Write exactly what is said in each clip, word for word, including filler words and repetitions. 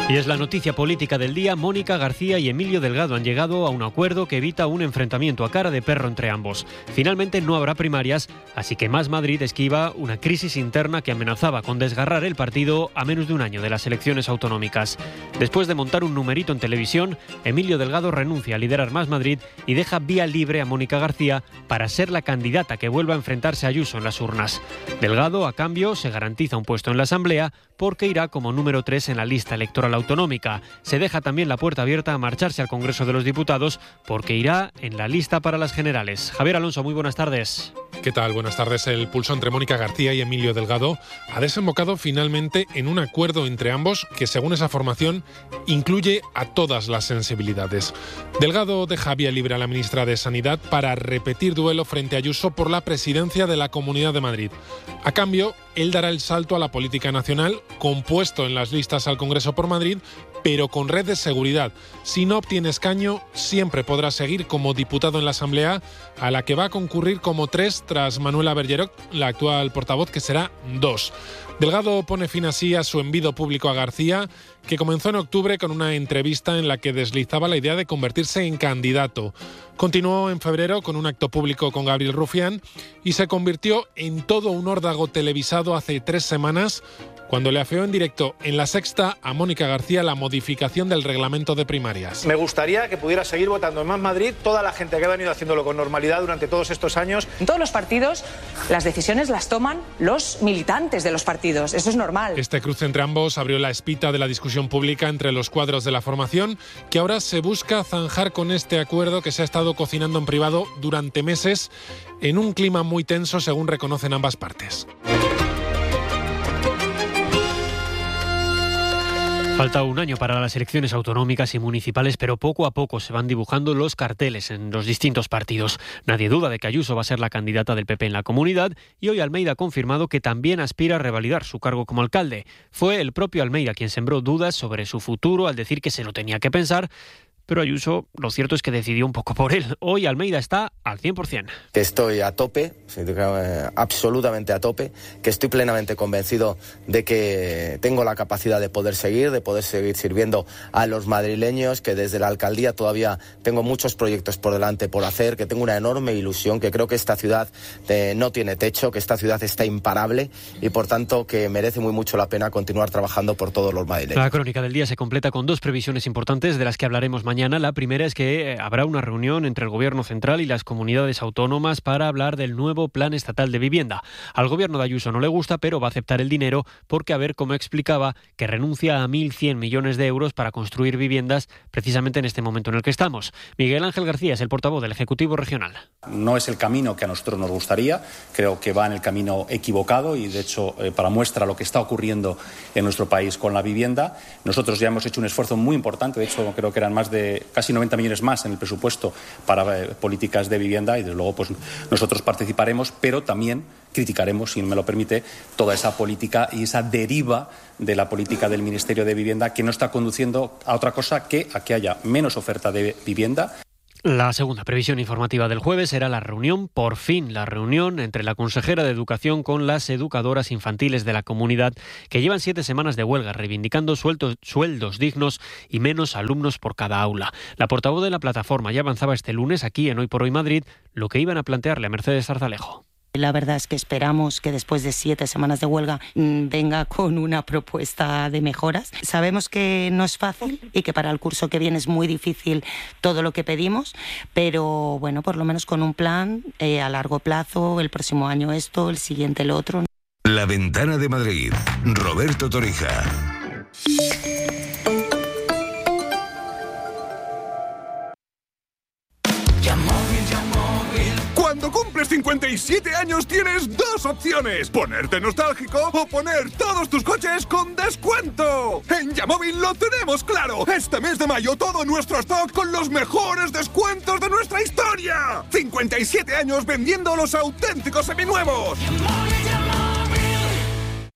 Y es la noticia política del día. Mónica García y Emilio Delgado han llegado a un acuerdo que evita un enfrentamiento a cara de perro entre ambos. Finalmente no habrá primarias, así que Más Madrid esquiva una crisis interna que amenazaba con desgarrar el partido a menos de un año de las elecciones autonómicas. Después de montar un numerito en televisión, Emilio Delgado renuncia a liderar Más Madrid y deja vía libre a Mónica García para ser la candidata que vuelva a enfrentarse a Ayuso en las urnas. Delgado, a cambio, se garantiza un puesto en la Asamblea porque irá como número tres en la lista electoral autonómica. Se deja también la puerta abierta a marcharse al Congreso de los Diputados porque irá en la lista para las generales. Javier Alonso, muy buenas tardes. ¿Qué tal? Buenas tardes. El pulso entre Mónica García y Emilio Delgado ha desembocado finalmente en un acuerdo entre ambos que, según esa formación, incluye a todas las sensibilidades. Delgado deja vía libre a la ministra de Sanidad para repetir duelo frente a Ayuso por la presidencia de la Comunidad de Madrid. A cambio, él dará el salto a la política nacional, compuesto en las listas al Congreso por Madrid, pero con red de seguridad. Si no obtiene escaño, siempre podrá seguir como diputado en la Asamblea, a la que va a concurrir como tres tras Manuela Bergerock, la actual portavoz, que será dos. Delgado pone fin así a su envido público a García, que comenzó en octubre con una entrevista en la que deslizaba la idea de convertirse en candidato. Continuó en febrero con un acto público con Gabriel Rufián y se convirtió en todo un órdago televisado hace tres semanas, cuando le afeó en directo en La Sexta a Mónica García la modificación del reglamento de primarias. Me gustaría que pudiera seguir votando en Más Madrid toda la gente que ha venido haciéndolo con normalidad durante todos estos años. En todos los partidos las decisiones las toman los militantes de los partidos, eso es normal. Este cruce entre ambos abrió la espita de la discusión pública entre los cuadros de la formación, que ahora se busca zanjar con este acuerdo que se ha estado cocinando en privado durante meses en un clima muy tenso, según reconocen ambas partes. Falta un año para las elecciones autonómicas y municipales, pero poco a poco se van dibujando los carteles en los distintos partidos. Nadie duda de que Ayuso va a ser la candidata del P P en la comunidad y hoy Almeida ha confirmado que también aspira a revalidar su cargo como alcalde. Fue el propio Almeida quien sembró dudas sobre su futuro al decir que se lo tenía que pensar, pero Ayuso, lo cierto es que decidió un poco por él. Hoy Almeida está al cien por ciento. Estoy a tope, absolutamente a tope, que estoy plenamente convencido de que tengo la capacidad de poder seguir, de poder seguir sirviendo a los madrileños, que desde la alcaldía todavía tengo muchos proyectos por delante por hacer, que tengo una enorme ilusión, que creo que esta ciudad eh, no tiene techo, que esta ciudad está imparable y por tanto que merece muy mucho la pena continuar trabajando por todos los madrileños. La crónica del día se completa con dos previsiones importantes de las que hablaremos mañana. Mañana. La primera es que habrá una reunión entre el Gobierno central y las comunidades autónomas para hablar del nuevo Plan Estatal de Vivienda. Al Gobierno de Ayuso no le gusta, pero va a aceptar el dinero porque, a ver, como explicaba, que renuncia a mil cien millones de euros para construir viviendas precisamente en este momento en el que estamos. Miguel Ángel García es el portavoz del Ejecutivo Regional. No es el camino que a nosotros nos gustaría, creo que va en el camino equivocado y, de hecho, eh, para muestra lo que está ocurriendo en nuestro país con la vivienda. Nosotros ya hemos hecho un esfuerzo muy importante, de hecho creo que eran más de casi noventa millones más en el presupuesto para eh, políticas de vivienda y desde luego pues nosotros participaremos, pero también criticaremos, si me lo permite, toda esa política y esa deriva de la política del Ministerio de Vivienda que no está conduciendo a otra cosa que a que haya menos oferta de vivienda. La segunda previsión informativa del jueves será la reunión, por fin la reunión entre la consejera de Educación con las educadoras infantiles de la comunidad que llevan siete semanas de huelga reivindicando sueldos, sueldos dignos y menos alumnos por cada aula. La portavoz de la plataforma ya avanzaba este lunes aquí en Hoy por Hoy Madrid lo que iban a plantearle a Mercedes Zarzalejo. La verdad es que esperamos que después de siete semanas de huelga mmm, venga con una propuesta de mejoras. Sabemos que no es fácil y que para el curso que viene es muy difícil todo lo que pedimos, pero bueno, por lo menos con un plan eh, a largo plazo, el próximo año esto, el siguiente el otro. La Ventana de Madrid, Roberto Torija. Cuando cumples cincuenta y siete años tienes dos opciones: ponerte nostálgico o poner todos tus coches con descuento. En Yamóvil lo tenemos claro. Este mes de mayo todo nuestro stock con los mejores descuentos de nuestra historia. cincuenta y siete años vendiendo los auténticos seminuevos.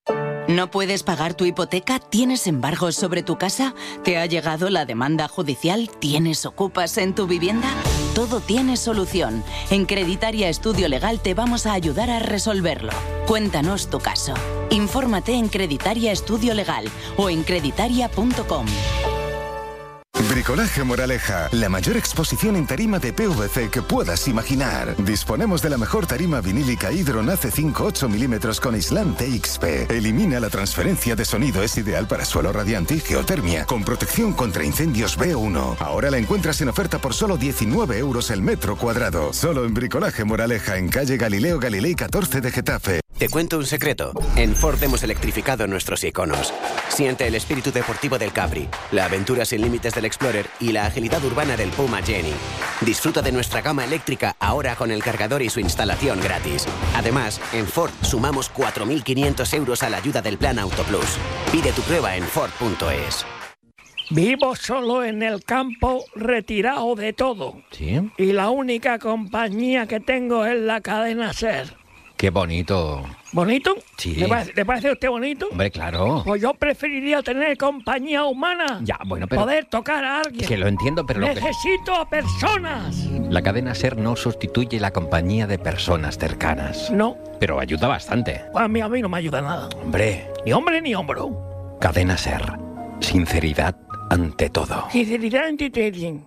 ¿No puedes pagar tu hipoteca? ¿Tienes embargos sobre tu casa? ¿Te ha llegado la demanda judicial? ¿Tienes ocupas en tu vivienda? Todo tiene solución. En Creditaria Estudio Legal te vamos a ayudar a resolverlo. Cuéntanos tu caso. Infórmate en Creditaria Estudio Legal o en creditaria punto com. Bricolaje Moraleja, la mayor exposición en tarima de P V C que puedas imaginar. Disponemos de la mejor tarima vinílica Hydron A C cinco ocho milímetros con aislante X P. Elimina la transferencia de sonido, es ideal para suelo radiante y geotermia, con protección contra incendios B uno. Ahora la encuentras en oferta por solo diecinueve euros el metro cuadrado. Solo en Bricolaje Moraleja, en calle Galileo Galilei catorce de Getafe. Te cuento un secreto. En Ford hemos electrificado nuestros iconos. Siente el espíritu deportivo del Capri, la aventura sin límites del Explorer y la agilidad urbana del Puma Jenny. Disfruta de nuestra gama eléctrica ahora con el cargador y su instalación gratis. Además, en Ford sumamos cuatro mil quinientos euros a la ayuda del Plan Auto Plus. Pide tu prueba en Ford punto es. Vivo solo en el campo, retirado de todo. ¿Sí? Y la única compañía que tengo es la cadena SER. Qué bonito. ¿Bonito? Sí. ¿Le parece, ¿le parece a usted bonito? Hombre, claro. Pues yo preferiría tener compañía humana. Ya, bueno, pero... Poder tocar a alguien. Que lo entiendo, pero... Necesito lo a personas. La cadena SER no sustituye la compañía de personas cercanas. No. Pero ayuda bastante. Pues a mí, a mí no me ayuda nada. Hombre. Ni hombre ni hombro. Cadena SER. Sinceridad ante todo. Sinceridad ante todo.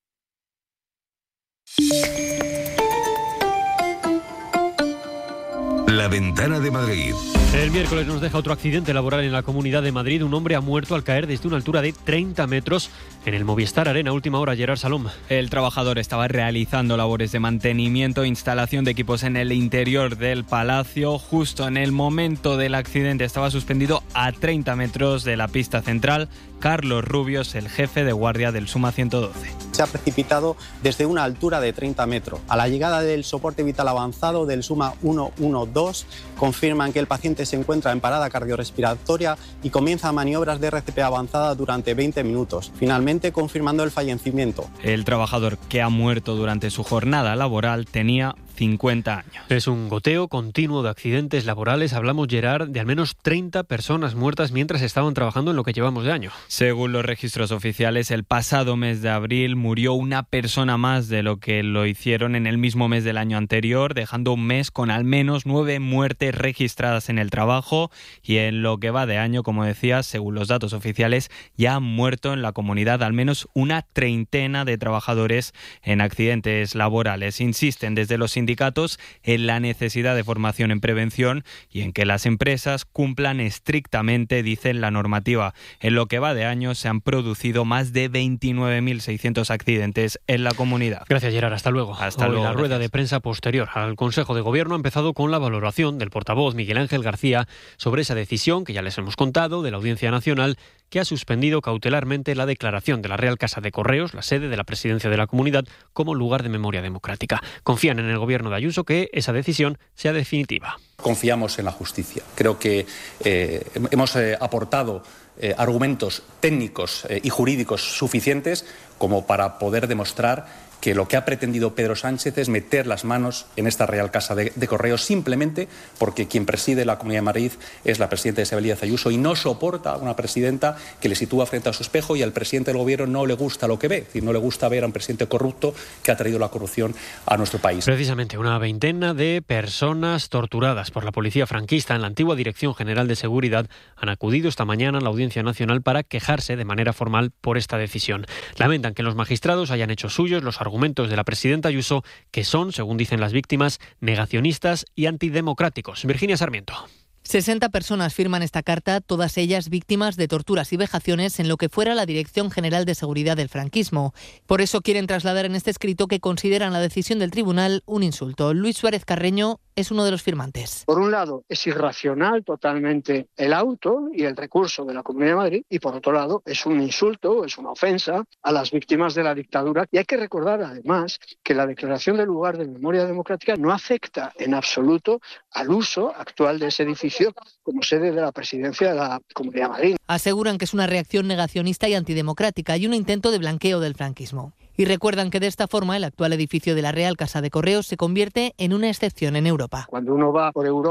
La Ventana de Madrid. El miércoles nos deja otro accidente laboral en la Comunidad de Madrid. Un hombre ha muerto al caer desde una altura de treinta metros en el Movistar Arena. Última hora, Gerard Salom. El trabajador estaba realizando labores de mantenimiento e instalación de equipos en el interior del palacio. Justo en el momento del accidente estaba suspendido a treinta metros de la pista central. Carlos Rubios, el jefe de guardia del Suma ciento doce. Se ha precipitado desde una altura de treinta metros. A la llegada del soporte vital avanzado del Suma ciento doce, confirman que el paciente se encuentra en parada cardiorrespiratoria y comienza maniobras de R C P avanzada durante veinte minutos, finalmente confirmando el fallecimiento. El trabajador que ha muerto durante su jornada laboral tenía cincuenta años. Es un goteo continuo de accidentes laborales. Hablamos, Gerard, de al menos treinta personas muertas mientras estaban trabajando en lo que llevamos de año. Según los registros oficiales, el pasado mes de abril murió una persona más de lo que lo hicieron en el mismo mes del año anterior, dejando un mes con al menos nueve muertes registradas en el trabajo. Y en lo que va de año, como decías, según los datos oficiales, ya han muerto en la comunidad al menos una treintena de trabajadores en accidentes laborales. Insisten desde los sindicatos en la necesidad de formación en prevención y en que las empresas cumplan estrictamente, dicen, la normativa. En lo que va de año se han producido más de veintinueve mil seiscientos accidentes en la comunidad. Gracias, Gerard. Hasta luego. Hasta Hoy luego. La rueda Gracias. de prensa posterior al Consejo de Gobierno ha empezado con la valoración del portavoz Miguel Ángel García sobre esa decisión que ya les hemos contado de la Audiencia Nacional, que ha suspendido cautelarmente la declaración de la Real Casa de Correos, la sede de la Presidencia de la Comunidad, como lugar de memoria democrática. Confían en el Gobierno de Ayuso que esa decisión sea definitiva. Confiamos en la justicia. Creo que eh, hemos eh, aportado eh, argumentos técnicos eh, y jurídicos suficientes como para poder demostrar que lo que ha pretendido Pedro Sánchez es meter las manos en esta Real Casa de, de Correos simplemente porque quien preside la Comunidad de Madrid es la presidenta Isabel Díaz Ayuso y no soporta a una presidenta que le sitúa frente a su espejo y al presidente del Gobierno no le gusta lo que ve, es decir, no le gusta ver a un presidente corrupto que ha traído la corrupción a nuestro país. Precisamente una veintena de personas torturadas por la policía franquista en la antigua Dirección General de Seguridad han acudido esta mañana a la Audiencia Nacional para quejarse de manera formal por esta decisión. Lamentan que los magistrados hayan hecho suyos los argumentos de la presidenta Ayuso, que son, según dicen las víctimas, negacionistas y antidemocráticos. Virginia Sarmiento. sesenta personas firman esta carta, todas ellas víctimas de torturas y vejaciones en lo que fuera la Dirección General de Seguridad del franquismo. Por eso quieren trasladar en este escrito que consideran la decisión del tribunal un insulto. Luis Suárez Carreño es uno de los firmantes. Por un lado, es irracional totalmente el auto y el recurso de la Comunidad de Madrid, y por otro lado, es un insulto, es una ofensa a las víctimas de la dictadura. Y hay que recordar, además, que la declaración del lugar de memoria democrática no afecta en absoluto al uso actual de ese edificio como sede de la presidencia de la Comunidad de Madrid. Aseguran que es una reacción negacionista y antidemocrática y un intento de blanqueo del franquismo. Y recuerdan que de esta forma el actual edificio de la Real Casa de Correos se convierte en una excepción en Europa. Cuando uno va por Europa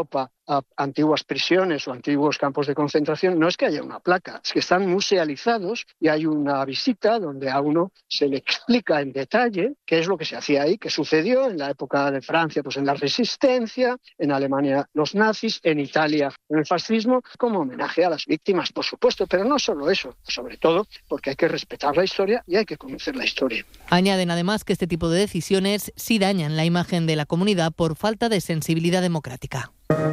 a antiguas prisiones o antiguos campos de concentración, no es que haya una placa, es que están musealizados y hay una visita donde a uno se le explica en detalle qué es lo que se hacía ahí, qué sucedió en la época de Francia, pues en la Resistencia, en Alemania los nazis, en Italia en el fascismo, como homenaje a las víctimas, por supuesto, pero no solo eso, sobre todo porque hay que respetar la historia y hay que conocer la historia. Añaden además que este tipo de decisiones sí dañan la imagen de la comunidad por falta de sensibilidad democrática.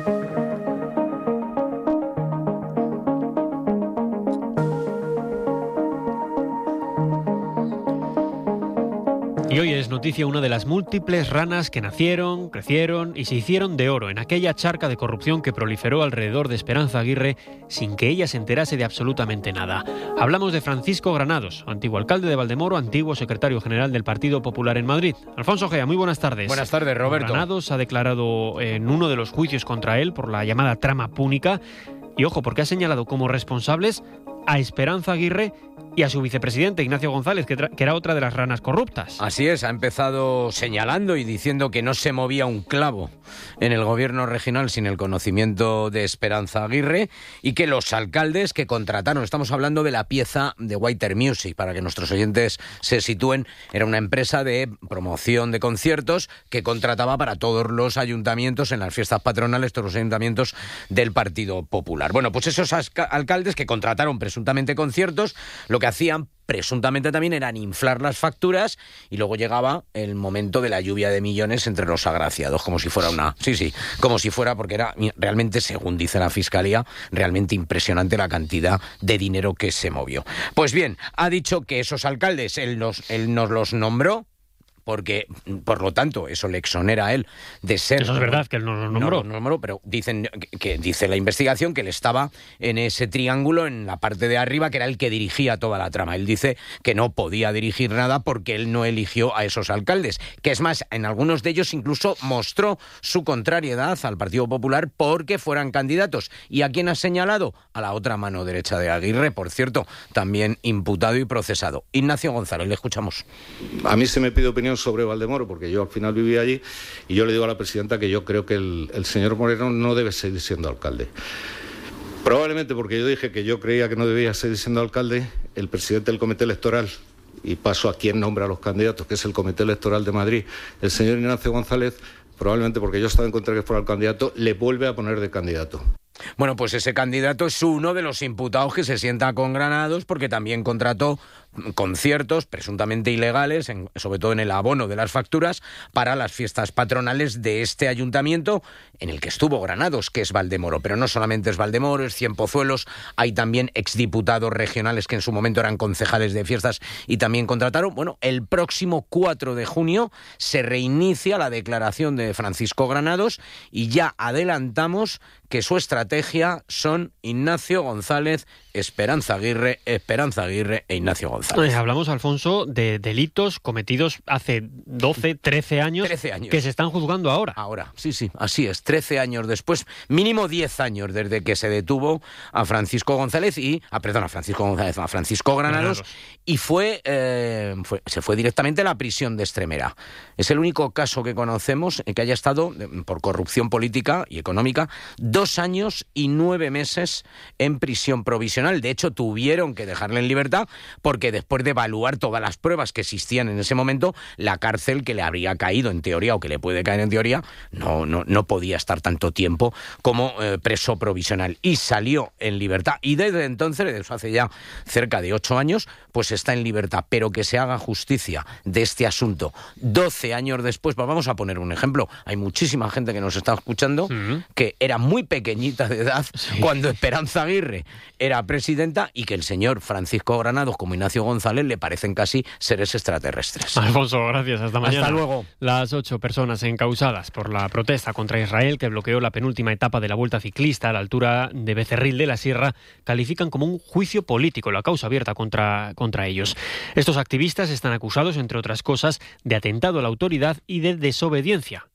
Y hoy es noticia una de las múltiples ranas que nacieron, crecieron y se hicieron de oro en aquella charca de corrupción que proliferó alrededor de Esperanza Aguirre sin que ella se enterase de absolutamente nada. Hablamos de Francisco Granados, antiguo alcalde de Valdemoro, antiguo secretario general del Partido Popular en Madrid. Alfonso Gea, muy buenas tardes. Buenas tardes, Roberto. Granados ha declarado en uno de los juicios contra él por la llamada trama púnica y, ojo, porque ha señalado como responsables a Esperanza Aguirre y a su vicepresidente Ignacio González, que, que era otra de las ranas corruptas. Así es, ha empezado señalando y diciendo que no se movía un clavo en el gobierno regional sin el conocimiento de Esperanza Aguirre y que los alcaldes que contrataron, estamos hablando de la pieza de Whiter Music, para que nuestros oyentes se sitúen, era una empresa de promoción de conciertos que contrataba para todos los ayuntamientos en las fiestas patronales, todos los ayuntamientos del Partido Popular. Bueno, pues esos alcaldes que contrataron presuntamente conciertos, lo que hacían presuntamente también eran inflar las facturas y luego llegaba el momento de la lluvia de millones entre los agraciados, como si fuera una... Sí, sí, como si fuera, porque era realmente, según dice la Fiscalía, realmente impresionante la cantidad de dinero que se movió. Pues bien, ha dicho que esos alcaldes, él nos, él nos los nombró, porque, por lo tanto, eso le exonera a él de ser... Eso es verdad, que él no lo nombró. No lo nombró, pero dicen que, que dice la investigación que él estaba en ese triángulo en la parte de arriba, que era el que dirigía toda la trama. Él dice que no podía dirigir nada porque él no eligió a esos alcaldes. Que es más, en algunos de ellos incluso mostró su contrariedad al Partido Popular porque fueran candidatos. ¿Y a quién ha señalado? A la otra mano derecha de Aguirre, por cierto, también imputado y procesado. Ignacio González, le escuchamos. A mí se me pide opinión sobre Valdemoro, porque yo al final viví allí, y yo le digo a la presidenta que yo creo que el, el señor Moreno no debe seguir siendo alcalde. Probablemente porque yo dije que yo creía que no debía seguir siendo alcalde, el presidente del comité electoral, y paso a quien nombra a los candidatos, que es el comité electoral de Madrid, el señor Ignacio González, probablemente porque yo estaba en contra de que fuera el candidato, le vuelve a poner de candidato. Bueno, pues ese candidato es uno de los imputados que se sienta con Granados porque también contrató conciertos presuntamente ilegales, en, sobre todo en el abono de las facturas, para las fiestas patronales de este ayuntamiento en el que estuvo Granados, que es Valdemoro. Pero no solamente es Valdemoro, es Cienpozuelos, hay también exdiputados regionales que en su momento eran concejales de fiestas y también contrataron. Bueno, el próximo cuatro de junio se reinicia la declaración de Francisco Granados y ya adelantamos que su estrategia son Ignacio González, Esperanza Aguirre, Esperanza Aguirre e Ignacio González. Eh, hablamos, Alfonso, de delitos cometidos hace doce, trece años, trece años que se están juzgando ahora. Ahora, sí, sí, así es, trece años después, mínimo diez años desde que se detuvo a Francisco González y, ah, perdón, a Francisco González, a Francisco Granados, Granados. y fue, eh, fue, se fue directamente a la prisión de Extremera. Es el único caso que conocemos en que haya estado, por corrupción política y económica, dos años y nueve meses en prisión provisional. De hecho, tuvieron que dejarle en libertad porque después de evaluar todas las pruebas que existían en ese momento, la cárcel que le habría caído en teoría o que le puede caer en teoría no, no, no podía estar tanto tiempo como eh, preso provisional. Y salió en libertad. Y desde entonces, desde eso hace ya cerca de ocho años, pues está en libertad. Pero que se haga justicia de este asunto doce años después, pues vamos a poner un ejemplo. Hay muchísima gente que nos está escuchando uh-huh. que era muy pequeñita de edad sí. cuando Esperanza Aguirre era presidenta y que el señor Francisco Granados como Ignacio González le parecen casi seres extraterrestres. Alfonso, gracias. Hasta mañana. Hasta luego. Las ocho personas encausadas por la protesta contra Israel que bloqueó la penúltima etapa de la Vuelta Ciclista a la altura de Becerril de la Sierra califican como un juicio político la causa abierta contra, contra ellos. Estos activistas están acusados, entre otras cosas, de atentado a la autoridad y de desobediencia.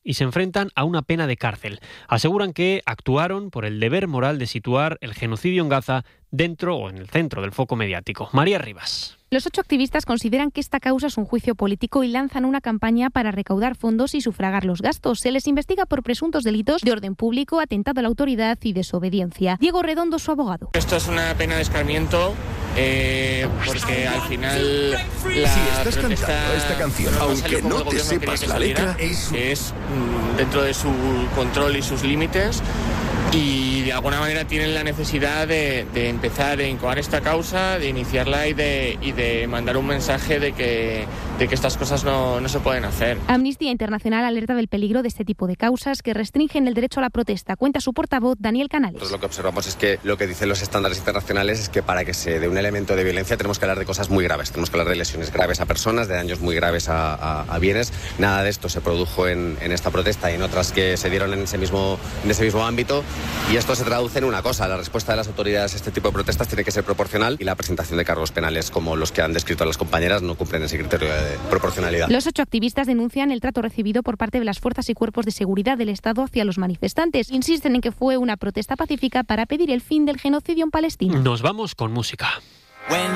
y se enfrentan a una pena de cárcel. Aseguran que actuaron por el deber moral de situar el genocidio en Gaza dentro o en el centro del foco mediático. María Rivas. Los ocho activistas consideran que esta causa es un juicio político y lanzan una campaña para recaudar fondos y sufragar los gastos. Se les investiga por presuntos delitos de orden público, atentado a la autoridad y desobediencia. Diego Redondo, su abogado. Esto es una pena de escarmiento eh, porque al final la si estás cantando esta canción, no aunque no te sepas la letra, es, es dentro de su control y sus límites. Y de alguna manera tienen la necesidad de, de empezar a incoar esta causa, de iniciarla y de, y de mandar un mensaje de que, de que estas cosas no, no se pueden hacer. Amnistía Internacional alerta del peligro de este tipo de causas que restringen el derecho a la protesta. Cuenta su portavoz, Daniel Canales. Nosotros lo que observamos es que lo que dicen los estándares internacionales es que para que se dé un elemento de violencia tenemos que hablar de cosas muy graves. Tenemos que hablar de lesiones graves a personas, de daños muy graves a, a, a bienes. Nada de esto se produjo en, en esta protesta y en otras que se dieron en ese mismo, en ese mismo ámbito. Y esto se traduce en una cosa: la respuesta de las autoridades a este tipo de protestas tiene que ser proporcional y la presentación de cargos penales como los que han descrito las compañeras no cumplen ese criterio de proporcionalidad. Los ocho activistas denuncian el trato recibido por parte de las fuerzas y cuerpos de seguridad del Estado hacia los manifestantes. Insisten en que fue una protesta pacífica para pedir el fin del genocidio en Palestina. Nos vamos con música.